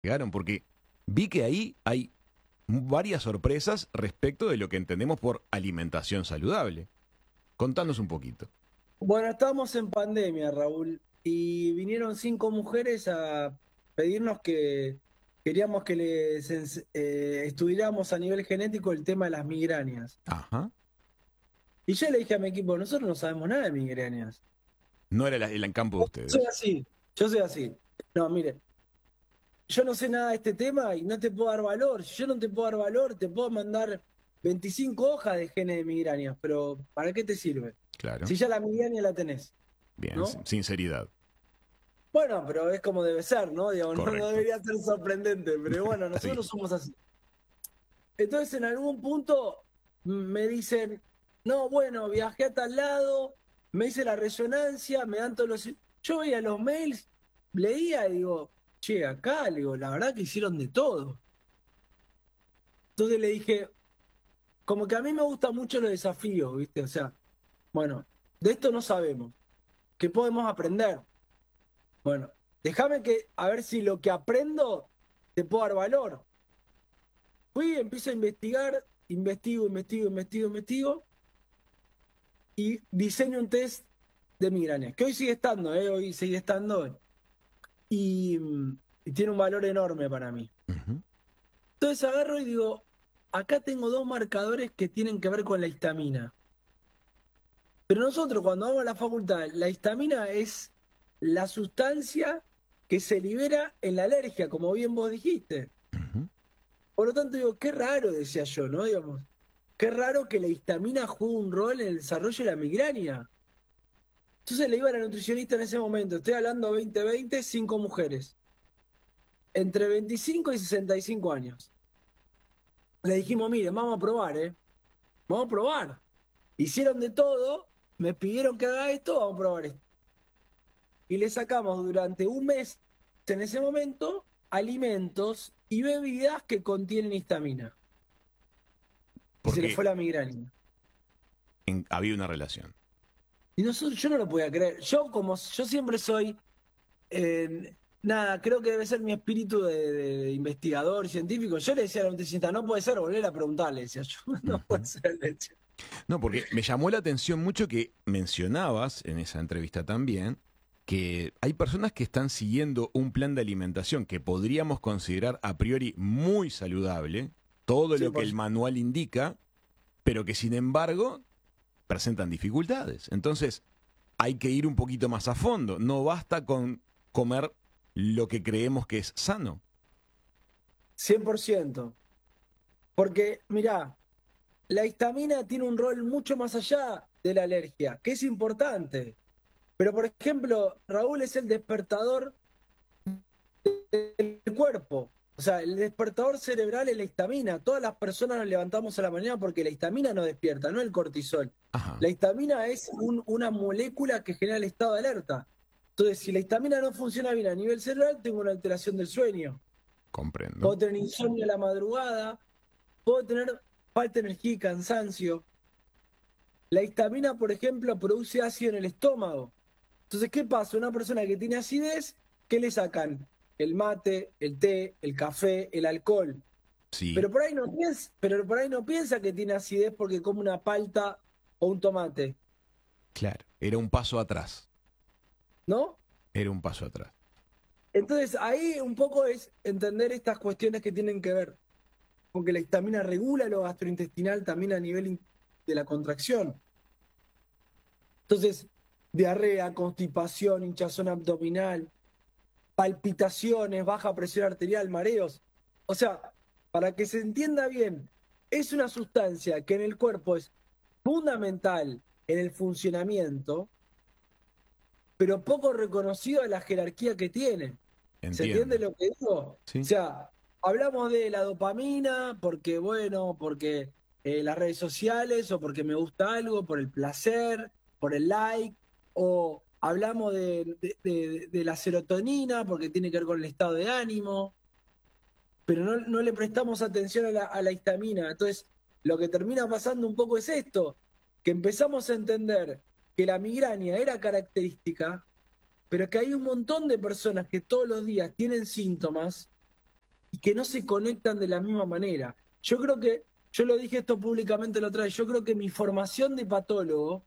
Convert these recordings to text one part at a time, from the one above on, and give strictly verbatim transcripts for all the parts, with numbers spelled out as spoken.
Llegaron porque vi que ahí hay varias sorpresas respecto de lo que entendemos por alimentación saludable. Contanos un poquito. Bueno, estábamos en pandemia, Raúl, y vinieron cinco mujeres a pedirnos que queríamos que les ens- eh, estudiáramos a nivel genético el tema de las migrañas. Ajá. Y yo le dije a mi equipo, nosotros no sabemos nada de migrañas. No era la- el encampo de Soy ustedes. así, yo soy así. No, mire, yo no sé nada de este tema y no te puedo dar valor. Si yo no te puedo dar valor, te puedo mandar veinticinco hojas de genes de migrañas, pero ¿para qué te sirve? Claro. Si ya la migraña la tenés, Bien, sin- ¿no? sinceridad. Bueno, pero es como debe ser, ¿no? Digamos, no, no Correcto. debería ser sorprendente, pero bueno, Está nosotros bien. somos así. Entonces, en algún punto mm, me dicen, no, bueno, viajé a tal lado, me hice la resonancia, me dan todos los... Yo veía los mails, leía y digo, che, acá, le digo, la verdad que hicieron de todo. Entonces le dije, como que a mí me gustan mucho los desafíos, ¿viste? O sea, bueno, de esto no sabemos. ¿Qué podemos aprender? Bueno, déjame que, a ver si lo que aprendo te puedo dar valor. Fui, empiezo a investigar, investigo, investigo, investigo, investigo y diseño un test de migraña, que hoy sigue estando, ¿eh? Hoy sigue estando y, mm, y tiene un valor enorme para mí. Ujú. Entonces agarro y digo, acá tengo dos marcadores que tienen que ver con la histamina. Pero nosotros cuando vamos a la facultad, la histamina es la sustancia que se libera en la alergia, como bien vos dijiste. Ujú. Por lo tanto, digo, qué raro, decía yo, ¿no? Digamos, qué raro que la histamina juegue un rol en el desarrollo de la migraña. Entonces le iba a la nutricionista en ese momento, estoy hablando dos mil veinte, cinco mujeres, entre veinticinco y sesenta y cinco años. Le dijimos, miren, vamos a probar, ¿eh? Vamos a probar. Hicieron de todo, me pidieron que haga esto, vamos a probar esto. Y le sacamos durante un mes, en ese momento, alimentos y bebidas que contienen histamina. Y se le Porque fue la migraña. en- había una relación. Y nosotros, yo no lo podía creer. Yo, como yo siempre soy, eh, nada, creo que debe ser mi espíritu de, de- de investigador científico. Yo le decía a la nutricionista, no puede ser, volver a preguntarle, decía yo, no puede Ujú. ser, le decía. No, porque me llamó la atención mucho que mencionabas en esa entrevista también que hay personas que están siguiendo un plan de alimentación que podríamos considerar a priori muy saludable, todo Sí, lo que por el supuesto. manual indica, pero que sin embargo presentan dificultades. Entonces, hay que ir un poquito más a fondo. No basta con comer lo que creemos que es sano. cien por ciento. Porque, mirá, la histamina tiene un rol mucho más allá de la alergia, que es importante. Pero, por ejemplo, Raúl es el despertador del cuerpo. O sea, el despertador cerebral es la histamina. Todas las personas nos levantamos a la mañana porque la histamina nos despierta, no el cortisol. Ajá, La histamina es un- una molécula que genera el estado de alerta. Entonces, si la histamina no funciona bien a nivel cerebral, tengo una alteración del sueño. comprendo. Puedo tener insomnio a la madrugada, puedo tener falta de energía y cansancio. La histamina, por ejemplo, produce ácido en el estómago. Entonces, ¿qué pasa? Una persona que tiene acidez, ¿qué le sacan? El mate, el té, el café, el alcohol. Sí, Pero por ahí no piensa, pero por ahí no piensa que tiene acidez porque come una palta o un tomate, claro. Era un paso atrás. ¿no? Era un paso atrás. Entonces, ahí un poco es entender estas cuestiones que tienen que ver con que la histamina regula lo gastrointestinal también a nivel in- de la contracción. Entonces, diarrea, constipación, hinchazón abdominal, palpitaciones, baja presión arterial, mareos. O sea, para que se entienda bien, es una sustancia que en el cuerpo es fundamental en el funcionamiento, pero poco reconocido a la jerarquía que tiene. ¿Se entiende Entiendo. lo que digo? O Sí. sea, hablamos de la dopamina porque, bueno, porque eh, las redes sociales o porque me gusta algo, por el placer, por el like, o hablamos de, de- de- de la serotonina porque tiene que ver con el estado de ánimo, pero no, no le prestamos atención a la, a la histamina. Entonces, lo que termina pasando un poco es esto, que empezamos a entender que la migraña era característica, pero que hay un montón de personas que todos los días tienen síntomas y que no se conectan de la misma manera. Yo creo que, yo lo dije esto públicamente la otra vez, yo creo que mi formación de patólogo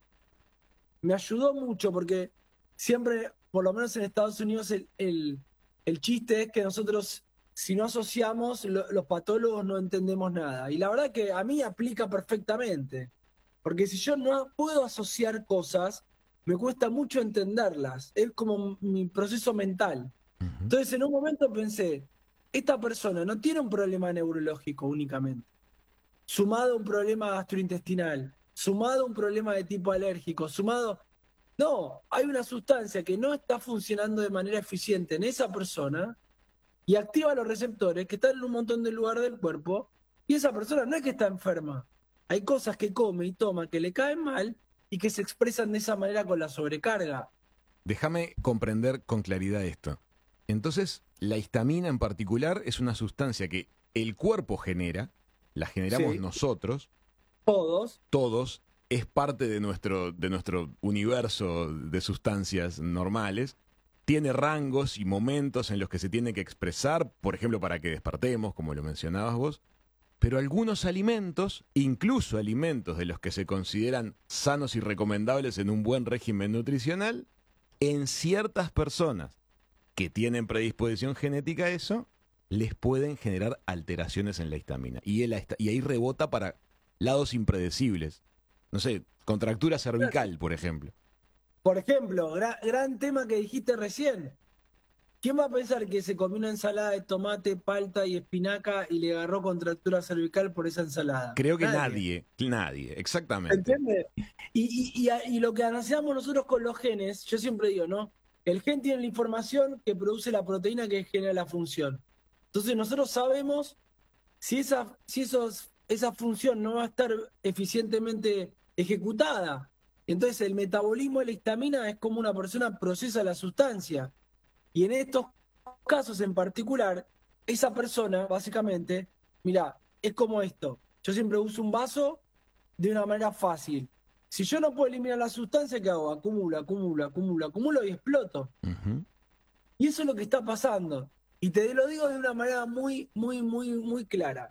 me ayudó mucho porque siempre, por lo menos en Estados Unidos, el, el, el chiste es que nosotros, si no asociamos, lo, los patólogos no entendemos nada. Y la verdad que a mí aplica perfectamente. Porque si yo no puedo asociar cosas, me cuesta mucho entenderlas. Es como mi proceso mental. Ujú. Entonces, en un momento pensé, esta persona no tiene un problema neurológico únicamente, sumado a un problema gastrointestinal, sumado a un problema de tipo alérgico, sumado... No, hay una sustancia que no está funcionando de manera eficiente en esa persona y activa los receptores que están en un montón de lugares del cuerpo y esa persona no es que está enferma. Hay cosas que come y toma que le caen mal y que se expresan de esa manera con la sobrecarga. Déjame comprender con claridad esto. Entonces, la histamina en particular es una sustancia que el cuerpo genera, la generamos Sí, nosotros, todos. todos, es parte de nuestro, de nuestro universo de sustancias normales, tiene rangos y momentos en los que se tiene que expresar, por ejemplo, para que despertemos, como lo mencionabas vos, pero algunos alimentos, incluso alimentos de los que se consideran sanos y recomendables en un buen régimen nutricional, en ciertas personas que tienen predisposición genética a eso, les pueden generar alteraciones en la histamina. Y, el, y ahí rebota para lados impredecibles. No sé, contractura cervical, por ejemplo. Por ejemplo, gran, gran tema que dijiste recién. ¿Quién va a pensar que se comió una ensalada de tomate, palta y espinaca y le agarró contractura cervical por esa ensalada? Creo que Nadie. nadie, nadie, exactamente. ¿Entiendes? Y, y, y, y lo que analizamos nosotros con los genes, yo siempre digo, ¿no? El gen tiene la información que produce la proteína que genera la función. Entonces nosotros sabemos si esa, si esos, esa función no va a estar eficientemente ejecutada. Entonces el metabolismo de la histamina es como una persona procesa la sustancia. Y en estos casos en particular, esa persona, básicamente, mira, es como esto. Yo siempre uso un vaso de una manera fácil. Si yo no puedo eliminar la sustancia, ¿qué hago? Acumulo, acumulo, acumulo, acumulo y exploto. Ujú. Y eso es lo que está pasando. Y te lo digo de una manera muy, muy, muy, muy clara.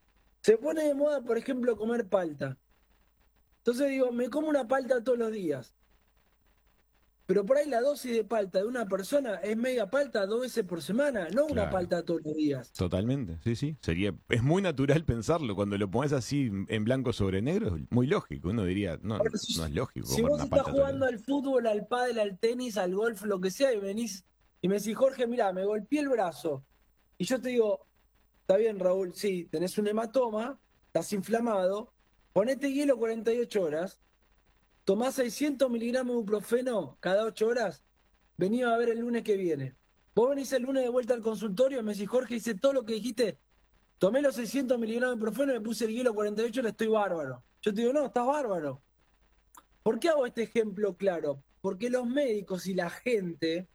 Se pone de moda, por ejemplo, comer palta. Entonces digo, me como una palta todos los días. Pero por ahí la dosis de palta de una persona es media palta dos veces por semana, no una Claro. palta todos los días. Totalmente, sí, sí. Sería, es muy natural pensarlo. Cuando lo pones así en blanco sobre negro, es muy lógico. Uno diría, no, Ahora, si, no es lógico si comer vos una estás palta todos los jugando días. al fútbol, al pádel, al tenis, al golf, lo que sea, y venís y me decís, Jorge, mira, me golpeé el brazo. Y yo te digo, está bien, Raúl, sí, tenés un hematoma, estás inflamado, ponete hielo cuarenta y ocho horas, tomás seiscientos miligramos de ibuprofeno cada ocho horas, vení a ver el lunes que viene. Vos venís el lunes de vuelta al consultorio y me decís, Jorge, hice todo lo que dijiste, tomé los seiscientos miligramos de ibuprofeno, me puse el hielo cuarenta y ocho horas, estoy bárbaro. Yo te digo, no, estás bárbaro. ¿Por qué hago este ejemplo claro? Porque los médicos y la gente